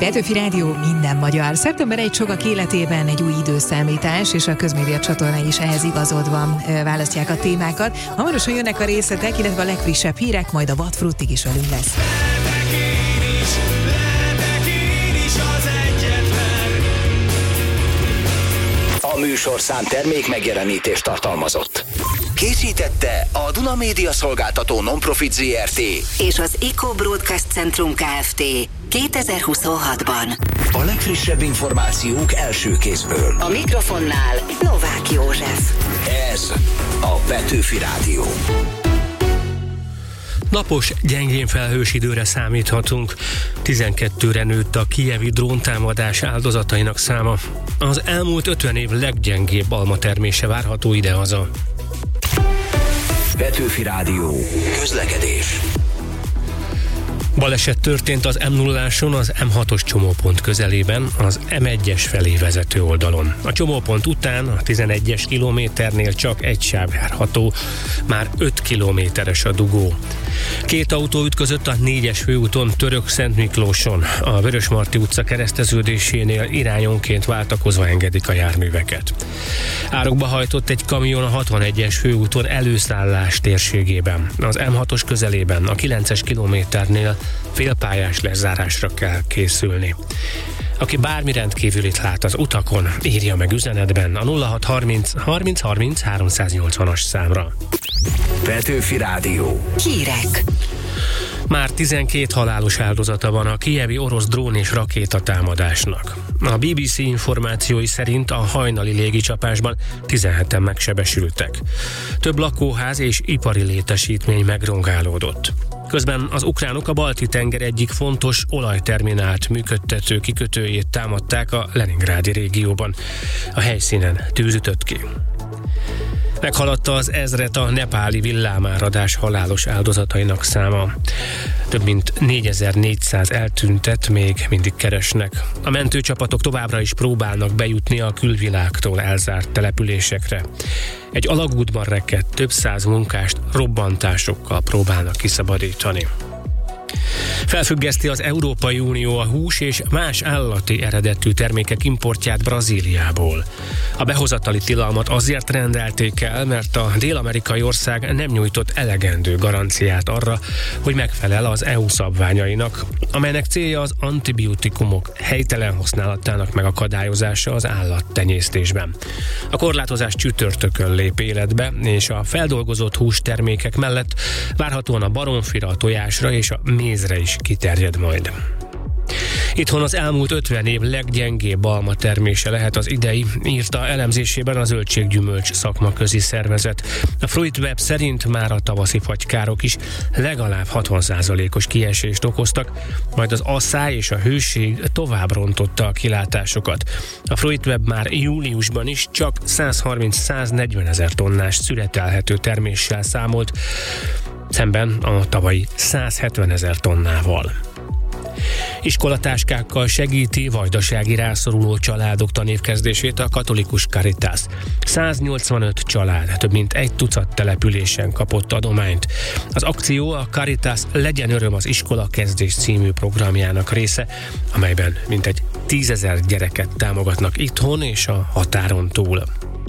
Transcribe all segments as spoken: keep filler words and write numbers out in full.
Petőfi Rádió, minden magyar. szeptember elseje sokak életében egy új időszámítás, és a Közmédia csatorna is ehhez igazodva választják a témákat. Hamarosan jönnek a részletek, illetve a legfrissebb hírek, majd a Vadfruttig is velünk lesz. A műsorszám termék megjelenítést tartalmazott. Készítette a Duna Média Szolgáltató Non-Profit zé er té és az Eco Broadcast Centrum Kft. kétezer-huszonhatban. A legfrissebb információk első kézből. A mikrofonnál Novák József. Ez a Petőfi Rádió. Napos, gyengén felhős időre számíthatunk. tizenkettőre nőtt a kijevi dróntámadás áldozatainak száma. Az elmúlt ötven év leggyengébb almatermése várható idehaza. Petőfi Rádió. Közlekedés. Baleset történt az em nulláson, az em hatos csomópont közelében, az em egyes felé vezető oldalon. A csomópont után a tizenegyes kilométernél csak egy sáv járható, már öt kilométeres a dugó. Két autó ütközött a négyes főúton Török-Szentmiklóson, a Vörösmarty utca kereszteződésénél irányonként váltakozva engedik a járműveket. Árokba hajtott egy kamion a hatvanegyes főúton előszállás térségében, az em hatos közelében, a kilences kilométernél félpályás lezárásra kell készülni. Aki bármi rendkívülit lát az utakon, írja meg üzenetben a nulla hat harminc harminc harminc háromszáznyolcvanas számra. Petőfi Rádió. Hírek. Már tizenkét halálos áldozata van a kijevi orosz drón és rakétatámadásnak. A bé bé cé információi szerint a hajnali légicsapásban tizenheten megsebesültek. Több lakóház és ipari létesítmény megrongálódott. Közben az ukránok a Balti-tenger egyik fontos olajterminált működtető kikötőjét támadták a Leningrádi régióban. A helyszínen tűz ütött ki. Meghaladta az ezret a nepáli villámáradás halálos áldozatainak száma. Több mint négyezer-négyszáz eltüntet még mindig keresnek. A mentőcsapatok továbbra is próbálnak bejutni a külvilágtól elzárt településekre. Egy alagútban rekedt több száz munkást robbantásokkal próbálnak kiszabadítani. Felfüggeszti az Európai Unió a hús és más állati eredetű termékek importját Brazíliából. A behozatali tilalmat azért rendelték el, mert a dél-amerikai ország nem nyújtott elegendő garanciát arra, hogy megfelel az é u szabványainak, amelynek célja az antibiotikumok helytelen használatának megakadályozása az állattenyésztésben. A korlátozás csütörtökön lép életbe, és a feldolgozott hústermékek mellett várhatóan a baromfira, a tojásra és a mézre is kiterjed majd. Itthon az elmúlt ötven év leggyengébb alma termése lehet az idei, írta elemzésében a zöldséggyümölcs szakmaközi szervezet. A Fruitweb szerint már a tavaszi fagykárok is legalább hatvan százalékos kiesést okoztak, majd az asszály és a hőség tovább rontotta a kilátásokat. A Fruitweb már júliusban is csak százharminc-száznegyven ezer tonnás szüretelhető terméssel számolt, szemben a tavalyi százhetven ezer tonnával. Iskolatáskákkal segíti vajdasági rászoruló családok tanévkezdését a katolikus Caritas. száznyolcvanöt család több mint egy tucat településen kapott adományt. Az akció a Caritas Legyen öröm az iskola kezdés című programjának része, amelyben mintegy tízezer gyereket támogatnak itthon és a határon túl.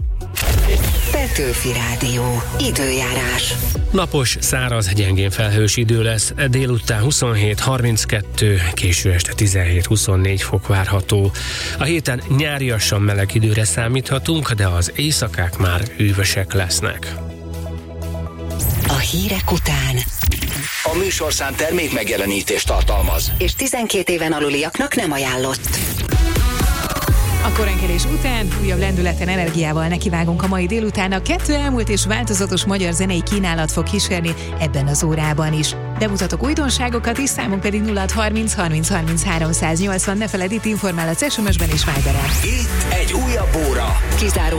Petőfi Rádió. Időjárás. Napos, száraz, gyengén felhős idő lesz, délután huszonhét harminckettő, késő este tizenhét-huszonnégy fok várható. A héten nyáriasan meleg időre számíthatunk, de az éjszakák már hűvösek lesznek. A hírek után A műsorszám termék megjelenítést tartalmaz, és tizenkét éven aluliaknak nem ajánlott. A koránkelés után újabb lendületen, energiával nekivágunk a mai délutánnak. Kettő elmúlt és változatos magyar zenei kínálat fog kísérni ebben az órában is. Bemutatok újdonságokat is, számunk pedig nulla harminc harminc harminc háromszáznyolcvan. Ne feledd, itt informálhatsz es em es-ben és Viberen. itt egy újabb óra. Kizáró